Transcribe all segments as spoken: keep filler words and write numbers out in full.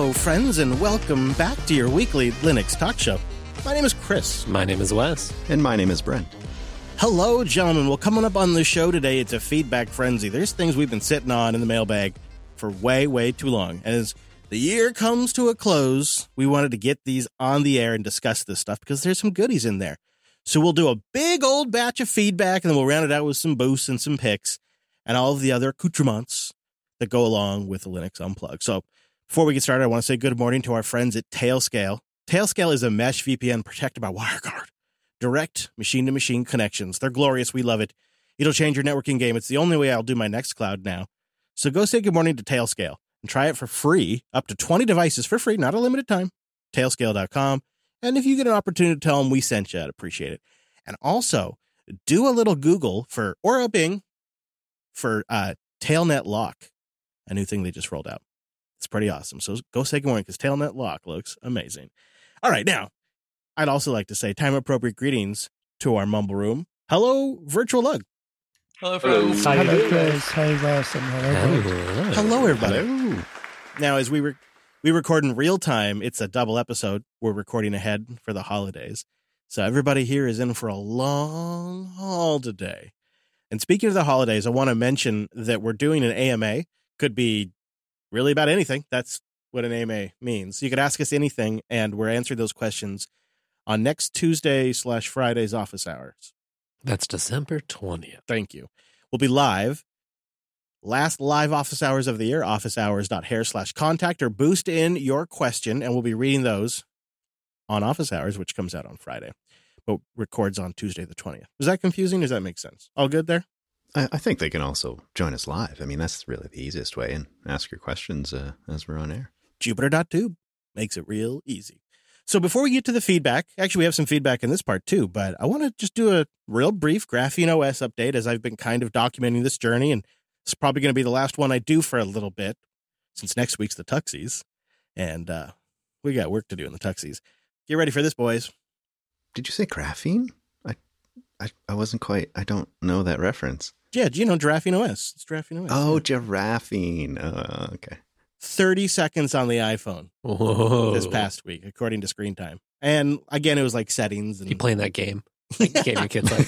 Hello, friends, and welcome back to your weekly Linux talk show. My name is Chris. My name is Wes. And my name is Brent. Hello, gentlemen. Well, coming up on the show today, it's a feedback frenzy. There's things we've been sitting on in the mailbag for way, way too long. And as the year comes to a close, we wanted to get these on the air and discuss this stuff because there's some goodies in there. So we'll do a big old batch of feedback, and then we'll round it out with some boosts and some picks and all of the other accoutrements that go along with the Linux Unplugged. So before we get started, I want to say good morning to our friends at Tailscale. Tailscale is a mesh V P N protected by WireGuard. Direct machine-to-machine connections. They're glorious. We love it. It'll change your networking game. It's the only way I'll do my Nextcloud now. So go say good morning to Tailscale and try it for free, up to twenty devices for free, not a limited time. Tailscale dot com. And if you get an opportunity to tell them we sent you, I'd appreciate it. And also, do a little Google for, or a Bing, for uh, Tailnet Lock, a new thing they just rolled out. It's pretty awesome. So go say good morning because Tailnet Lock looks amazing. All right, now, I'd also like to say time-appropriate greetings to our Mumble Room. Hello, Virtual Lug. Hello, friends. Hi, Chris. Hey, Wes. And hello. Hello, hello everybody. Hello. Now, as we re- we record in real time, it's a double episode. We're recording ahead for the holidays. So everybody here is in for a long haul today. And speaking of the holidays, I want to mention that we're doing an A M A. Could be really about anything. That's what an A M A means. You could ask us anything, and we're answering those questions on next Tuesday slash Friday's office hours. That's December twentieth. Thank you. We'll be live. Last live office hours of the year, office hours dot hair slash contact, or boost in your question, and we'll be reading those on office hours, which comes out on Friday, but records on Tuesday the twentieth. Is that confusing? Does that make sense? All good there? I, I think they can also join us live. I mean, that's really the easiest way, and ask your questions uh, as we're on air. Jupiter dot tube makes it real easy. So before we get to the feedback, actually we have some feedback in this part too, but I want to just do a real brief Graphene O S update as I've been kind of documenting this journey, and it's probably going to be the last one I do for a little bit since next week's the Tuxies, and uh, we got work to do in the Tuxies. Get ready for this, boys. Did you say graphene? I, I, I wasn't quite, I don't know that reference. Yeah, you know Giraffene O S. It's Giraffene O S. Oh, giraffene. Uh, okay. thirty seconds on the iPhone Whoa. this past week, according to Screen Time. And again, it was like settings. And You playing that game? Like the game your kids like?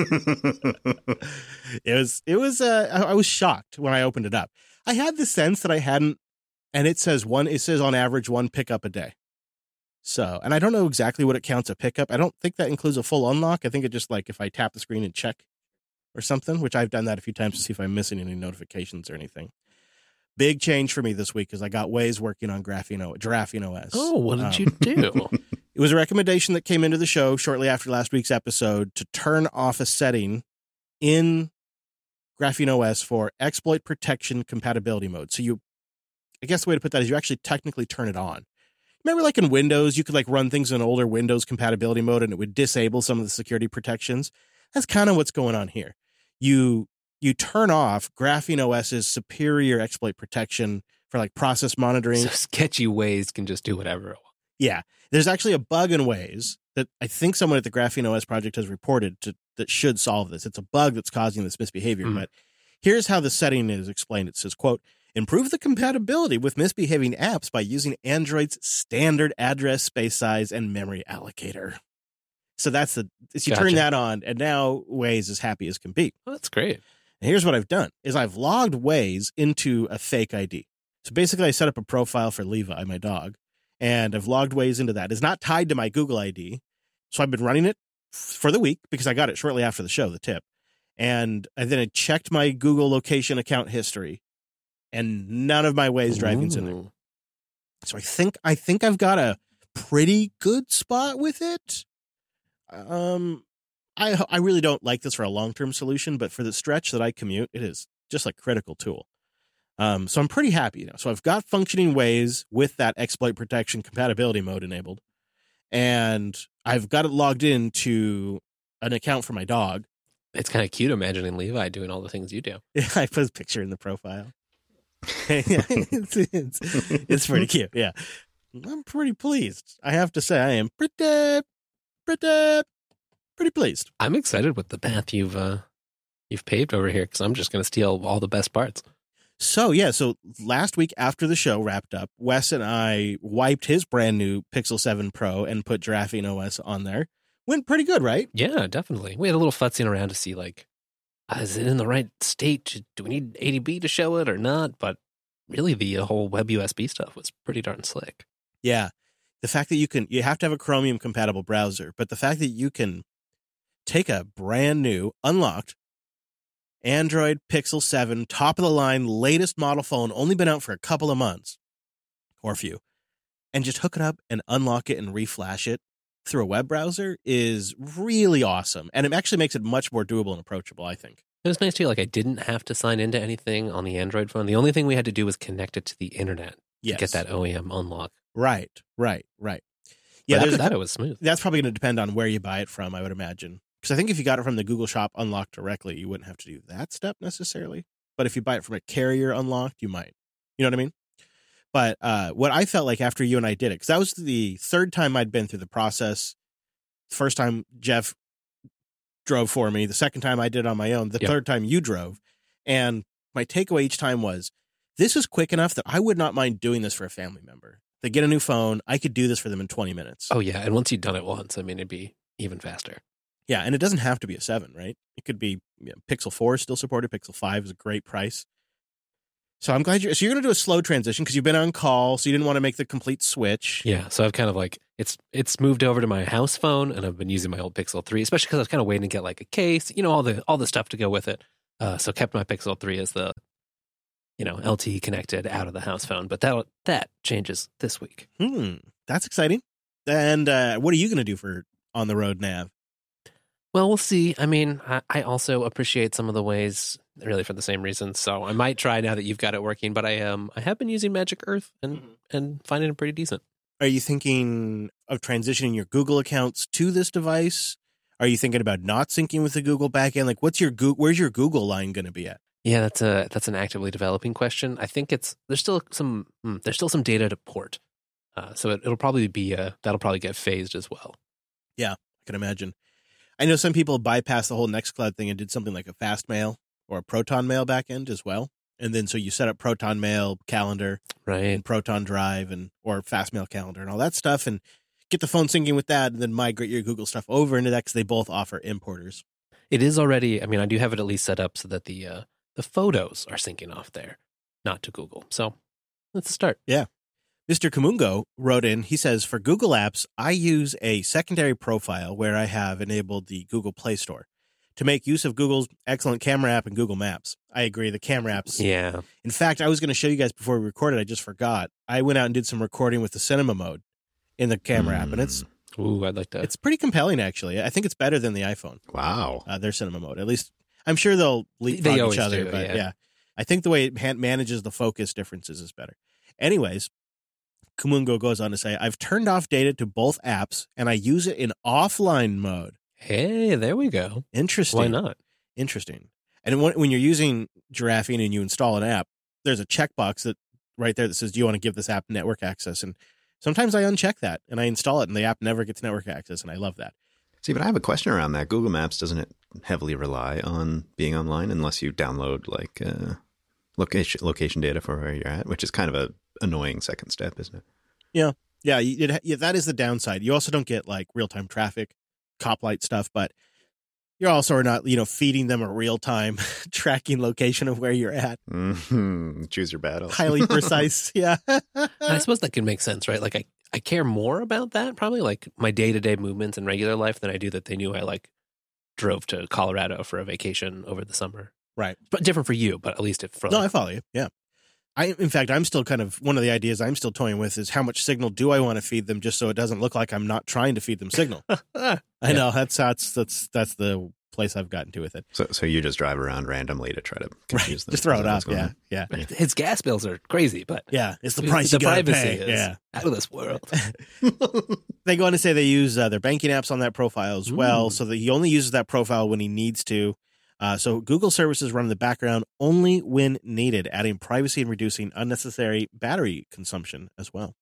it was, it was, uh, I, I was shocked when I opened it up. I had the sense that I hadn't, and it says one, it says on average one pickup a day. So, and I don't know exactly what it counts a pickup. I don't think that includes a full unlock. I think it just like if I tap the screen and check or something, which I've done that a few times to see if I'm missing any notifications or anything. Big change for me this week is I got Waze working on Graphene O S, Giraffene O S. Oh, what did Um, you do? It was a recommendation that came into the show shortly after last week's episode to turn off a setting in Graphene O S for exploit protection compatibility mode. So you, I guess the way to put that is you actually technically turn it on. Remember like in Windows, you could like run things in older Windows compatibility mode and it would disable some of the security protections. That's kind of what's going on here. You you turn off Graphene OS's superior exploit protection for like process monitoring. So sketchy Ways can just do whatever. Yeah. There's actually a bug in Waze that I think someone at the Graphene O S project has reported to, that should solve this. It's a bug that's causing this misbehavior. Mm. But here's how the setting is explained. It says, quote, improve the compatibility with misbehaving apps by using Android's standard address, space size, and memory allocator. So that's the, so you Gotcha. turn that on, and now Waze is happy as can be. Oh, that's great. And here's what I've done, is I've logged Waze into a fake I D. So basically, I set up a profile for Levi, my dog, and I've logged Waze into that. It's not tied to my Google I D. So I've been running it for the week because I got it shortly after the show, the tip. And, and then I checked my Google location account history, and none of my Waze driving's in there. So I think I think I've got a pretty good spot with it. Um, I I really don't like this for a long-term solution, but for the stretch that I commute, it is just like a critical tool. Um, so I'm pretty happy now. So I've got functioning Waze with that exploit protection compatibility mode enabled, and I've got it logged into an account for my dog. It's kind of cute imagining Levi doing all the things you do. Yeah, I put a picture in the profile. it's, it's, it's pretty cute. Yeah, I'm pretty pleased. I have to say, I am pretty, pretty, pretty pleased. I'm excited with the path you've uh, you've paved over here because I'm just going to steal all the best parts. So, yeah, so last week after the show wrapped up, Wes and I wiped his brand new Pixel seven Pro and put Giraffing O S on there. Went pretty good, right? Yeah, definitely. We had a little futzing around to see, like, uh, is it in the right state? Do we need A D B to show it or not? But really, the uh, whole web U S B stuff was pretty darn slick. Yeah. The fact that you can, you have to have a Chromium compatible browser, but the fact that you can take a brand new, unlocked Android Pixel seven, top of the line, latest model phone, only been out for a couple of months or a few, and just hook it up and unlock it and reflash it through a web browser is really awesome. And it actually makes it much more doable and approachable, I think. It was nice too. Like, I didn't have to sign into anything on the Android phone. The only thing we had to do was connect it to the internet Yes. to get that O E M unlock. Right, right, right. Yeah, But there's after a, that, it was smooth. that's probably going to depend on where you buy it from, I would imagine. Because I think if you got it from the Google Shop unlocked directly, you wouldn't have to do that step necessarily. But if you buy it from a carrier unlocked, you might. You know what I mean? But uh, what I felt like after you and I did it, because that was the third time I'd been through the process. First time Jeff drove for me. The second time I did it on my own. The Yep. third time you drove. And my takeaway each time was, this is quick enough that I would not mind doing this for a family member. They get a new phone. I could do this for them in twenty minutes. Oh, yeah. And once you've done it once, I mean, it'd be even faster. Yeah, and it doesn't have to be a seven, right? It could be, you know, Pixel four is still supported. Pixel five is a great price. So I'm glad you're, so you're going to do a slow transition because you've been on call, so you didn't want to make the complete switch. Yeah. So I've kind of like, it's it's moved over to my house phone, and I've been using my old Pixel three, especially because I was kind of waiting to get like a case, you know, all the all the stuff to go with it. Uh, so kept my Pixel three as the, you know, L T E connected out of the house phone. But that that changes this week. Hmm, that's exciting. And uh, what are you going to do for on the road nav? Well, we'll see. I mean, I, I also appreciate some of the ways, really for the same reasons. So I might try now that you've got it working. But I um I have been using Magic Earth and Mhm. and finding it pretty decent. Are you thinking of transitioning your Google accounts to this device? Are you thinking about not syncing with the Google backend? Like, what's your Goo- where's your Google line going to be at? Yeah, that's a that's an actively developing question. I think it's there's still some hmm, there's still some data to port, uh, so it, it'll probably be uh, that'll probably get phased as well. I can imagine. I know some people bypassed the whole Nextcloud thing and did something like a Fast Mail or a Proton Mail backend as well. And then so you set up Proton Mail calendar Right. and Proton Drive and or Fast Mail calendar and all that stuff, and get the phone syncing with that, and then migrate your Google stuff over into that because they both offer importers. It is already. I mean, I do have it at least set up so that the uh, the photos are syncing off there, not to Google. So let's start. Mister Kamungo wrote in, he says, for Google Apps, I use a secondary profile where I have enabled the Google Play Store to make use of Google's excellent camera app and Google Maps. I agree, the camera apps. Yeah. In fact, I was going to show you guys before we recorded, I just forgot. I went out and did some recording with the cinema mode in the camera app, and it's Ooh, I'd like to. it's pretty compelling, actually. I think it's better than the iPhone, Wow. uh, their cinema mode. At least, I'm sure they'll leapfrog They each always other, do, but yeah. yeah. I think the way it han- manages the focus differences is better. Anyways, Kumungo goes on to say, I've turned off data to both apps, and I use it in offline mode. Hey, there we go. Interesting. Why not? Interesting. And when, when you're using Giraffing and you install an app, there's a checkbox that right there that says, do you want to give this app network access? And sometimes I uncheck that and I install it and the app never gets network access. And I love that. See, but I have a question around that. Google Maps, doesn't it heavily rely on being online unless you download like uh, location location data for where you're at, which is kind of a annoying second step, isn't it? Yeah. Yeah, it, yeah, that is the downside. You also don't get like real-time traffic, cop light stuff, but you're also not, you know, feeding them a real-time tracking location of where you're at. Mm-hmm. Choose your battles. Highly precise. Yeah. I suppose that can make sense, right? Like I, I care more about that probably like my day-to-day movements in regular life than I do that they knew I like drove to Colorado for a vacation over the summer. Right. But different for you, but at least if for No, like, I follow you. Yeah. I, in fact, I'm still kind of, one of the ideas I'm still toying with is how much signal do I want to feed them just so it doesn't look like I'm not trying to feed them signal. I Yeah. know that's, that's, that's, that's the place I've gotten to with it. So, so you just drive around randomly to try to confuse them. Just throw Is it that up. what's going Yeah. on? Yeah. his gas bills are crazy, but Yeah. It's the price you the gotta privacy pay. is Yeah. out of this world. They go on to say they use uh, their banking apps on that profile as well, Ooh. so that he only uses that profile when he needs to. Uh, so Google services run in the background only when needed, adding privacy and reducing unnecessary battery consumption as well.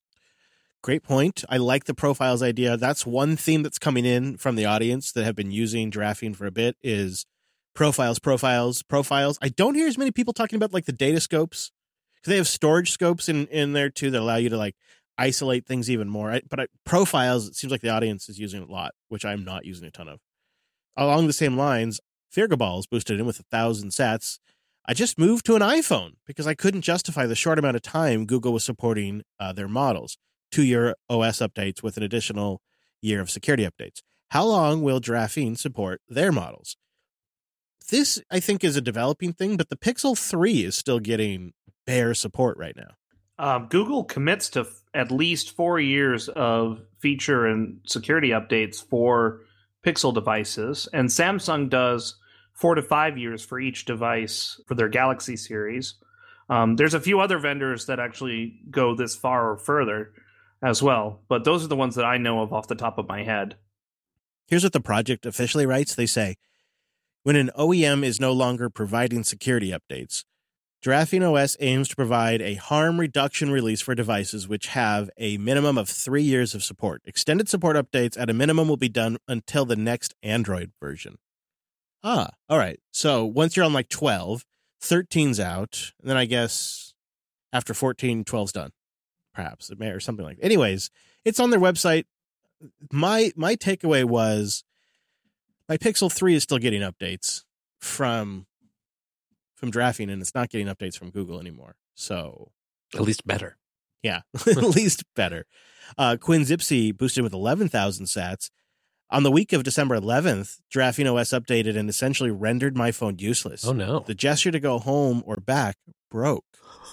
Great point. I like the profiles idea. That's one theme that's coming in from the audience that have been using Giraffing for a bit is profiles, profiles, profiles. I don't hear as many people talking about like the data scopes, because they have storage scopes in, in there too that allow you to like isolate things even more. I, but I, profiles, it seems like the audience is using a lot, which I'm not using a ton of. Along the same lines, Firgaballs boosted in with a thousand sats. I just moved to an iPhone because I couldn't justify the short amount of time Google was supporting uh, their models. Two-year O S updates with an additional year of security updates. How long will Graphene support their models? This, I think, is a developing thing, but the Pixel three is still getting bare support right now. Um, Google commits to f- at least four years of feature and security updates for Pixel devices, and Samsung does four to five years for each device for their Galaxy series. Um, there's a few other vendors that actually go this far or further as well, but those are the ones that I know of off the top of my head. Here's what the project officially writes. They say, when an O E M is no longer providing security updates, Graphene O S aims to provide a harm reduction release for devices which have a minimum of three years of support. Extended support updates at a minimum will be done until the next Android version. Ah, all right. So once you're on like twelve, thirteen's out, and then I guess after fourteen, twelve's done. Perhaps it may, or something like that. Anyways, it's on their website. My my takeaway was my Pixel three is still getting updates from from Graphene, and it's not getting updates from Google anymore. So At least better. yeah, at least better. Uh, Quinn Zipsy boosted with eleven thousand sats. On the week of December eleventh, Graphene O S updated and essentially rendered my phone useless. Oh, no. The gesture to go home or back broke.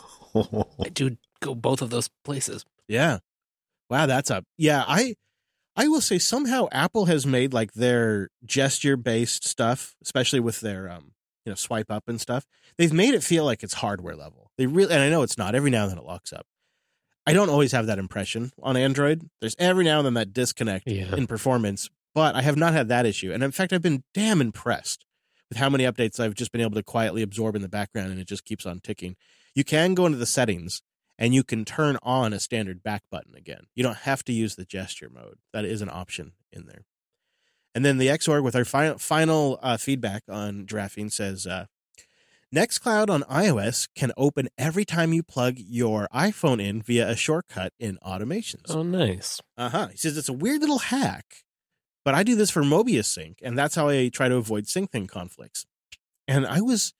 I do go both of those places. Yeah. Wow, that's up. Yeah, I I will say somehow Apple has made like their gesture-based stuff, especially with their um, you know, swipe up and stuff. They've made it feel like it's hardware level. They really, and I know it's not. Every now and then it locks up. I don't always have that impression on Android. There's every now and then that disconnect Yeah. in performance, but I have not had that issue. And in fact, I've been damn impressed with how many updates I've just been able to quietly absorb in the background, and it just keeps on ticking. You can go into the settings and you can turn on a standard back button again. You don't have to use the gesture mode. That is an option in there. And then the X org with our final, final uh, feedback on Graphene says, uh, Nextcloud on iOS can open every time you plug your iPhone in via a shortcut in automations. Oh, nice. Uh-huh. He says it's a weird little hack, but I do this for Mobius Sync, and that's how I try to avoid sync thing conflicts. And I was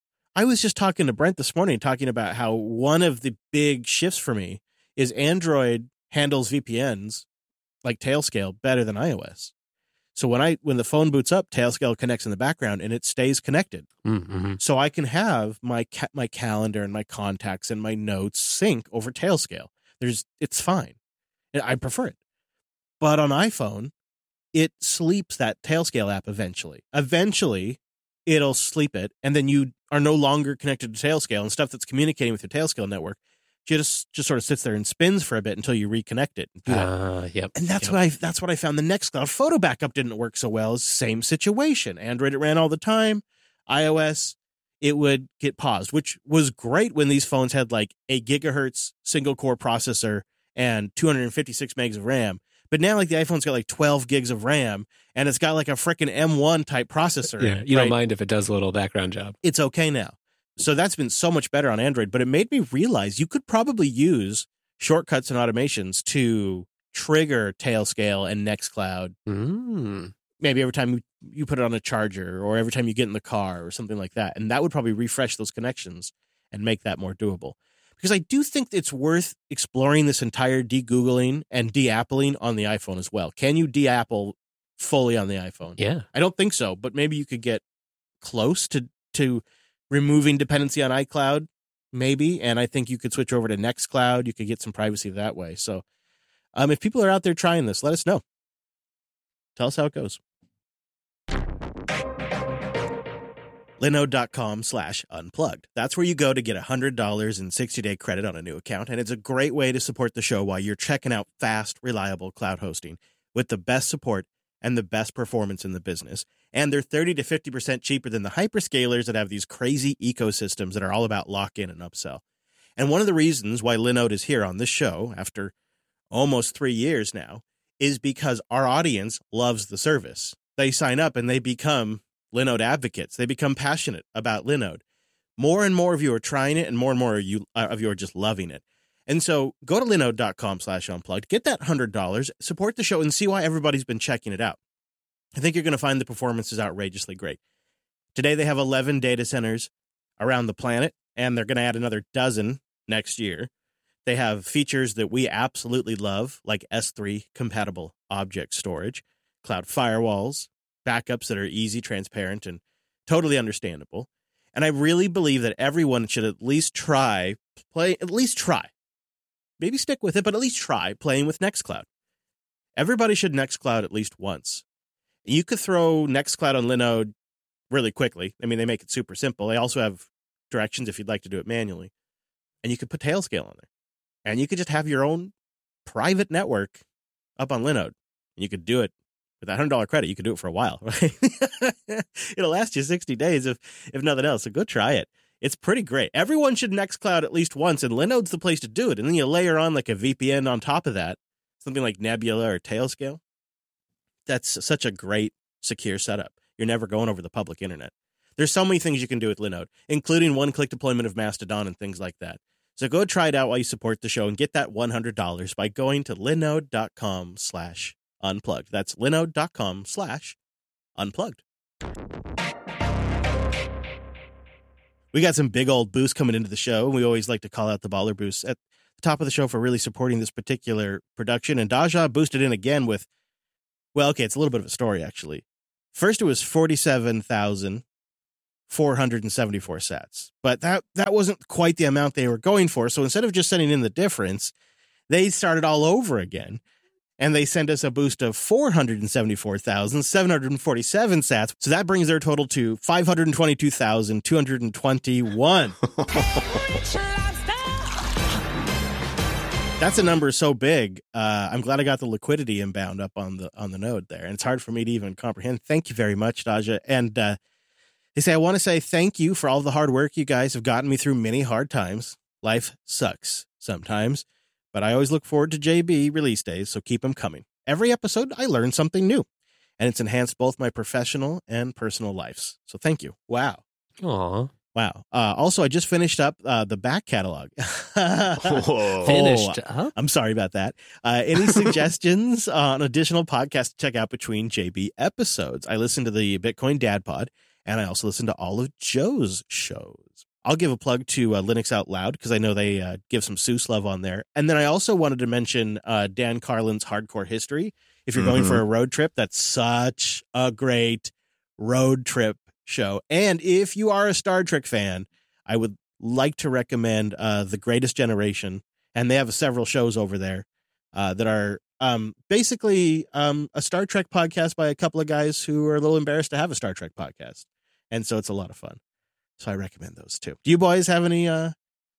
I was just talking to Brent this morning, talking about how one of the big shifts for me is Android handles V P Ns like Tailscale better than iOS. So when I when the phone boots up, Tailscale connects in the background and it stays connected. Mm-hmm. So I can have my ca- my calendar and my contacts and my notes sync over Tailscale. There's it's fine. I prefer it. But on iPhone, it sleeps that Tailscale app eventually. Eventually, it'll sleep it, and then you are no longer connected to Tailscale, and stuff that's communicating with your Tailscale network just just sort of sits there and spins for a bit until you reconnect it. Uh, yep. And that's yep. what I that's what I found. The Nextcloud photo backup didn't work so well. It's the same situation. Android, it ran all the time. iOS, it would get paused, which was great when these phones had like a gigahertz single core processor and two hundred fifty-six megs of RAM. But now like the iPhone's got like twelve gigs of RAM and it's got like a freaking M one type processor. Yeah, you right? don't mind if it does a little background job. It's okay now. So that's been so much better on Android, but it made me realize you could probably use shortcuts and automations to trigger Tailscale and Nextcloud. Mm. Maybe every time you, you put it on a charger or every time you get in the car or something like that. And that would probably refresh those connections and make that more doable. Because I do think it's worth exploring this entire de-Googling and de-Appling on the iPhone as well. Can you de-Apple fully on the iPhone? Yeah. I don't think so, but maybe you could get close to to removing dependency on iCloud, maybe. And I think you could switch over to Nextcloud. You could get some privacy that way. So um, if people are out there trying this, let us know. Tell us how it goes. Linode.com slash unplugged. That's where you go to get one hundred dollars in sixty-day credit on a new account, and it's a great way to support the show while you're checking out fast, reliable cloud hosting with the best support and the best performance in the business. And they're thirty to fifty percent cheaper than the hyperscalers that have these crazy ecosystems that are all about lock-in and upsell. And one of the reasons why Linode is here on this show after almost three years now is because our audience loves the service. They sign up and they become Linode advocates. They become passionate about Linode. More and more of you are trying it, and more and more of you, uh, of you are just loving it. And so go to linode.com slash unplugged, get that one hundred dollars, support the show, and see why everybody's been checking it out. I think you're going to find the performance is outrageously great. Today they have eleven data centers around the planet, and they're going to add another dozen next year. They have features that we absolutely love, like S three compatible object storage, cloud firewalls, backups that are easy, transparent, and totally understandable. And I really believe that everyone should at least try, play, at least try. Maybe stick with it, but at least try playing with Nextcloud. Everybody should Nextcloud at least once. You could throw Nextcloud on Linode really quickly. I mean, they make it super simple. They also have directions if you'd like to do it manually. And you could put Tailscale on there. And you could just have your own private network up on Linode. And you could do it with that one hundred dollars credit. You could do it for a while, right? It'll last you sixty days if, if nothing else. So go try it. It's pretty great. Everyone should Nextcloud at least once, and Linode's the place to do it. And then you layer on like a V P N on top of that, something like Nebula or Tailscale. That's such a great, secure setup. You're never going over the public internet. There's so many things you can do with Linode, including one-click deployment of Mastodon and things like that. So go try it out while you support the show and get that one hundred dollars by going to linode.com slash unplugged. That's linode.com slash unplugged. We got some big old boosts coming into the show. We always like to call out the baller boosts at the top of the show for really supporting this particular production. And Daja boosted in again with, well, okay, it's a little bit of a story, actually. First, it was forty-seven thousand four hundred seventy-four sats. But that, that wasn't quite the amount they were going for. So instead of just sending in the difference, they started all over again. And they sent us a boost of four hundred seventy-four thousand seven hundred forty-seven sats. So that brings their total to five hundred twenty-two thousand two hundred twenty-one. That's a number so big. Uh, I'm glad I got the liquidity inbound up on the on the node there. And it's hard for me to even comprehend. Thank you very much, Daja. And uh, they say, I want to say thank you for all the hard work you guys have gotten me through many hard times. Life sucks sometimes. But I always look forward to J B release days, so keep them coming. Every episode, I learn something new, and it's enhanced both my professional and personal lives. So thank you. Wow. Aw. Wow. Uh, also, I just finished up uh, the back catalog. Whoa. Finished Oh, up? I'm sorry about that. Uh, any suggestions on additional podcasts to check out between J B episodes? I listen to the Bitcoin Dad Pod, and I also listen to all of Joe's shows. I'll give a plug to uh, Linux Out Loud because I know they uh, give some Seuss love on there. And then I also wanted to mention uh, Dan Carlin's Hardcore History. If you're mm-hmm. going for a road trip, that's such a great road trip show. And if you are a Star Trek fan, I would like to recommend uh, The Greatest Generation. And they have several shows over there uh, that are um, basically um, a Star Trek podcast by a couple of guys who are a little embarrassed to have a Star Trek podcast. And so it's a lot of fun. So I recommend those too. Do you boys have any uh,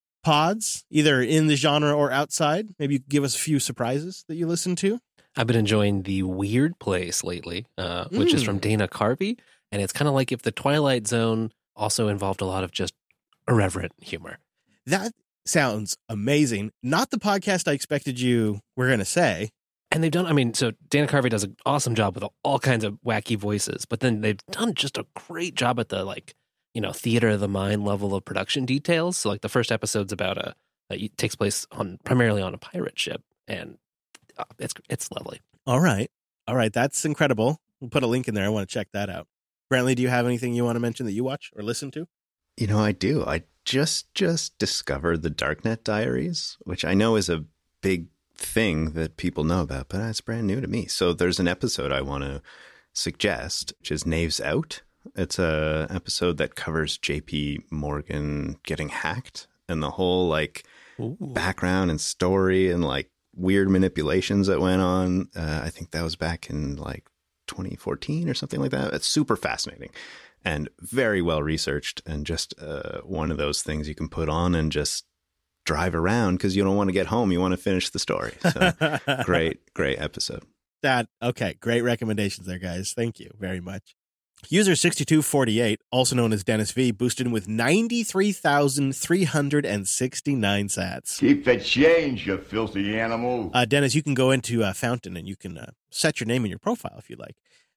pods, either in the genre or outside? Maybe you could give us a few surprises that you listen to. I've been enjoying The Weird Place lately, uh, which Mm. is from Dana Carvey. And it's kind of like if The Twilight Zone also involved a lot of just irreverent humor. That sounds amazing. Not the podcast I expected you were going to say. And they've done, I mean, so Dana Carvey does an awesome job with all kinds of wacky voices, but then they've done just a great job at the, like, you know, theater of the mind level of production details. So like the first episode's about a, it takes place on primarily on a pirate ship, and uh, it's it's lovely. All right. All right. That's incredible. We'll put a link in there. I want to check that out. Brantley, do you have anything you want to mention that you watch or listen to? You know, I do. I just just discovered the Darknet Diaries, which I know is a big thing that people know about, but it's brand new to me. So there's an episode I want to suggest, which is Knaves Out. It's a episode that covers J P Morgan getting hacked and the whole like Ooh. background and story and like weird manipulations that went on. Uh, I think that was back in like twenty fourteen or something like that. It's super fascinating and very well researched, and just uh, one of those things you can put on and just drive around because you don't want to get home. You want to finish the story. So great, great episode. That okay. Great recommendations there, guys. Thank you very much. User sixty-two forty-eight, also known as Dennis V, boosted with ninety-three thousand three hundred sixty-nine sats. Keep the change, you filthy animal. Uh, Dennis, you can go into uh, Fountain and you can uh, set your name in your profile if you like.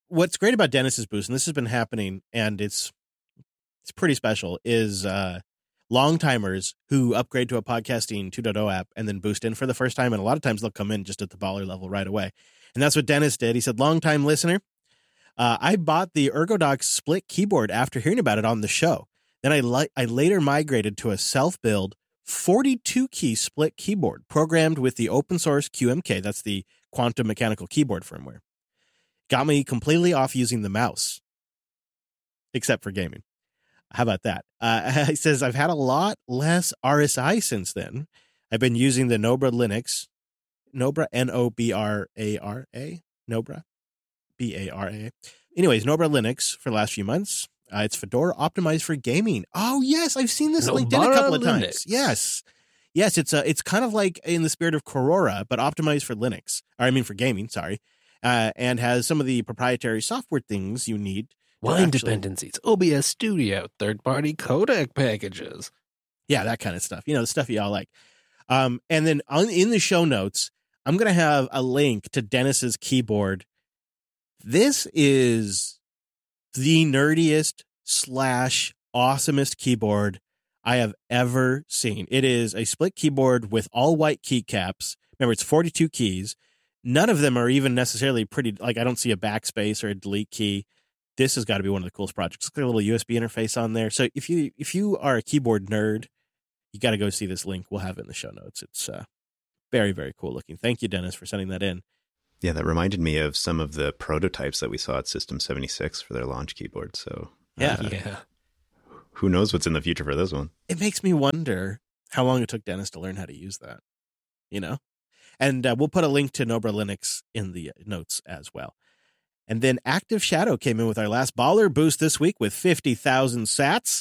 what's great about Dennis's boost, and this has been happening, and it's it's pretty special, is uh, long timers who upgrade to a podcasting two point oh app and then boost in for the first time, and a lot of times they'll come in just at the baller level right away. And that's what Dennis did. He said, long time listener, uh, I bought the ErgoDox split keyboard after hearing about it on the show. Then I li- I later migrated to a self-build forty-two key split keyboard programmed with the open source Q M K. That's the Quantum Mechanical Keyboard firmware. Got me completely off using the mouse, except for gaming. How about that? Uh, he says, I've had a lot less R S I since then. I've been using the Nobra Linux, Nobra, N O B R A R A, Nobra, B A R A. Anyways, Nobra Linux for the last few months. Uh, it's Fedora optimized for gaming. Oh, yes, I've seen this linked in a couple of times. Linux. Yes. Yes, it's a, it's kind of like in the spirit of Corora, but optimized for Linux. Or I mean for gaming, sorry. Uh, and has some of the proprietary software things you need. Wine actually, dependencies, O B S Studio, third-party codec packages. Yeah, that kind of stuff. You know, the stuff you all like. Um, and then on, in the show notes, I'm going to have a link to Dennis's keyboard. This is the nerdiest slash awesomest keyboard I have ever seen. It is a split keyboard with all white keycaps. Remember, it's forty-two keys. None of them are even necessarily pretty. Like, I don't see a backspace or a delete key. This has got to be one of the coolest projects. Look at a little U S B interface on there. So if you if you are a keyboard nerd, you got to go see this link. We'll have it in the show notes. It's uh, very, very cool looking. Thank you, Dennis, for sending that in. Yeah, that reminded me of some of the prototypes that we saw at System seventy-six for their launch keyboard. So Yeah. uh, Yeah. who knows what's in the future for this one? It makes me wonder how long it took Dennis to learn how to use that, you know? And uh, we'll put a link to Nobra Linux in the notes as well. And then Active Shadow came in with our last baller boost this week with fifty thousand sats.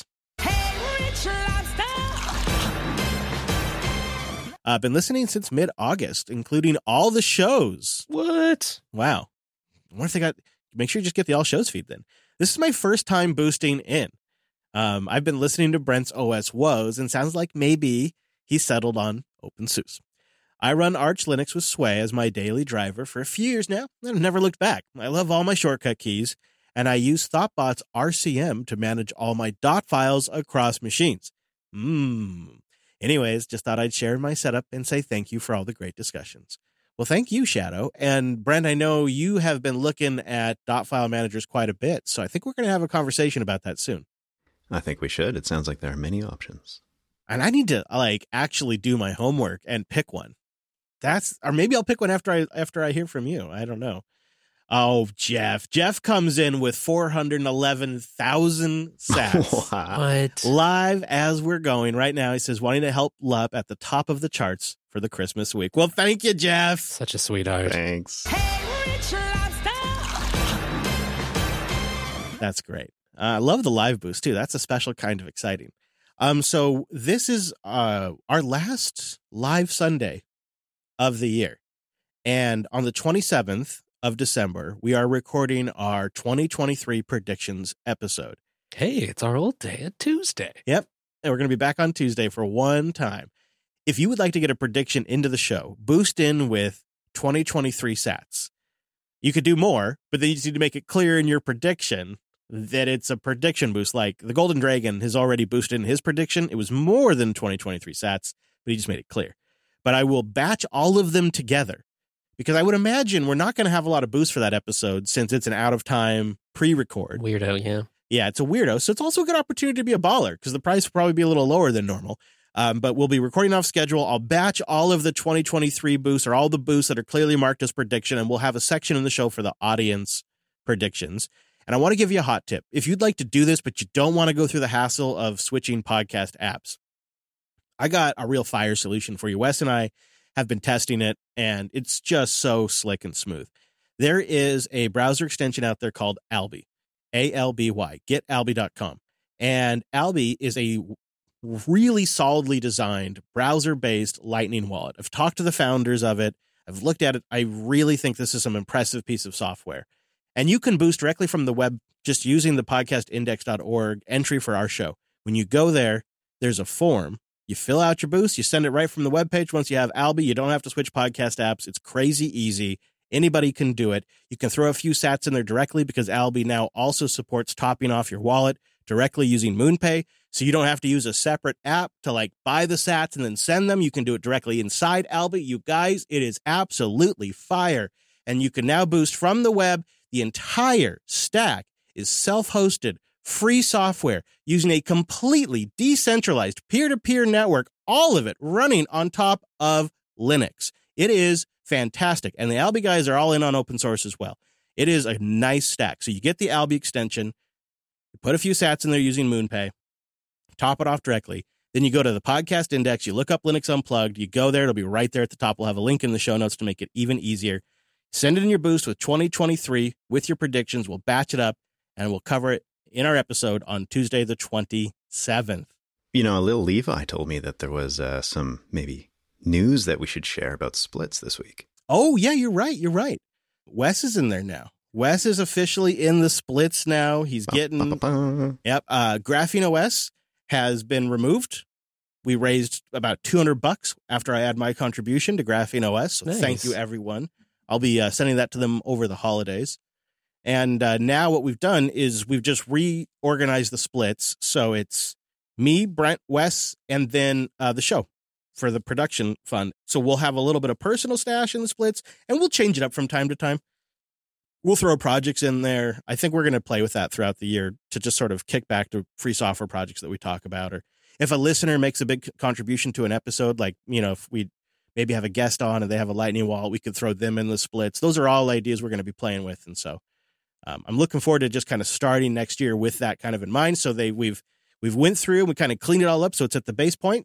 I've uh, been listening since mid-August, including all the shows. What? Wow. I wonder if they got, make sure you just get the all shows feed then. This is my first time boosting in. Um, I've been listening to Brent's O S woes and sounds like maybe he settled on OpenSUSE. I run Arch Linux with Sway as my daily driver for a few years now, and I've never looked back. I love all my shortcut keys, and I use Thoughtbot's R C M to manage all my dot files across machines. Mmm. Anyways, just thought I'd share my setup and say thank you for all the great discussions. Well, thank you, Shadow. And Brent, I know you have been looking at dot file managers quite a bit, so I think we're going to have a conversation about that soon. I think we should. It sounds like there are many options. And I need to like actually do my homework and pick one. That's, or maybe I'll pick one after I after I hear from you. I don't know. Oh, Jeff. Jeff comes in with four hundred eleven thousand sats. Wow. What? Live as we're going right now. He says, wanting to help L U P at the top of the charts for the Christmas week. Well, thank you, Jeff. Such a sweetheart. Thanks. That's great. Uh, I love the live boost, too. That's a special kind of exciting. Um, so this is uh, our last live Sunday of the year. And on the twenty-seventh of December, we are recording our twenty twenty-three predictions episode. Hey, it's our old day, a Tuesday. Yep. And we're going to be back on Tuesday for one time. If you would like to get a prediction into the show, boost in with twenty twenty-three sats. You could do more, but then you just need to make it clear in your prediction that it's a prediction boost. Like the Golden Dragon has already boosted in his prediction. It was more than twenty twenty-three sats, but he just made it clear. But I will batch all of them together because I would imagine we're not going to have a lot of boosts for that episode since it's an out-of-time pre-record. Weirdo, yeah. Yeah, it's a weirdo. So it's also a good opportunity to be a baller because the price will probably be a little lower than normal. Um, but we'll be recording off schedule. I'll batch all of the twenty twenty-three boosts or all the boosts that are clearly marked as prediction, and we'll have a section in the show for the audience predictions. And I want to give you a hot tip. If you'd like to do this, but you don't want to go through the hassle of switching podcast apps, I got a real fire solution for you. Wes and I have been testing it, and it's just so slick and smooth. There is a browser extension out there called Alby, A L B Y, get alby dot com. And Alby is a really solidly designed browser-based Lightning wallet. I've talked to the founders of it. I've looked at it. I really think this is some impressive piece of software. And you can boost directly from the web just using the podcast index dot org entry for our show. When you go there, there's a form. You fill out your boost. You send it right from the webpage. Once you have Alby, you don't have to switch podcast apps. It's crazy easy. Anybody can do it. You can throw a few sats in there directly because Alby now also supports topping off your wallet directly using MoonPay. So you don't have to use a separate app to like buy the sats and then send them. You can do it directly inside Alby. You guys, it is absolutely fire. And you can now boost from the web. The entire stack is self-hosted, free software using a completely decentralized peer-to-peer network, all of it running on top of Linux. It is fantastic. And the Alby guys are all in on open source as well. It is a nice stack. So you get the Alby extension, you put a few sats in there using MoonPay, top it off directly. Then you go to the podcast index, you look up Linux Unplugged, you go there, it'll be right there at the top. We'll have a link in the show notes to make it even easier. Send it in your boost with twenty twenty-three with your predictions. We'll batch it up and we'll cover it in our episode on Tuesday the twenty-seventh. You know, Lil Levi told me that there was uh, some maybe news that we should share about splits this week. Oh, yeah, you're right. You're right. Wes is in there now. Wes is officially in the splits now. He's getting... Ba, ba, ba. Yep. Uh, Graphene O S has been removed. We raised about two hundred bucks after I add my contribution to Graphene O S. So Nice. Thank you, everyone. I'll be uh, sending that to them over the holidays. And uh, now what we've done is we've just reorganized the splits. So it's me, Brent, Wes, and then uh, the show for the production fund. So we'll have a little bit of personal stash in the splits, and we'll change it up from time to time. We'll throw projects in there. I think we're going to play with that throughout the year to just sort of kick back to free software projects that we talk about. Or if a listener makes a big contribution to an episode, like, you know, if we maybe have a guest on and they have a lightning wallet, we could throw them in the splits. Those are all ideas we're going to be playing with. And so um, I'm looking forward to just kind of starting next year with that kind of in mind. So they we've we've went through, we kind of cleaned it all up so it's at the base point.